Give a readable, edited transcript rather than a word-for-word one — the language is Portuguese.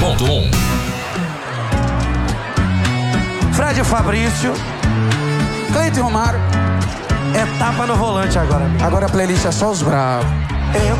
89.1. Fred Fabrício, Cleiton Romário. É tapa no volante agora. Agora a playlist é só os bravos.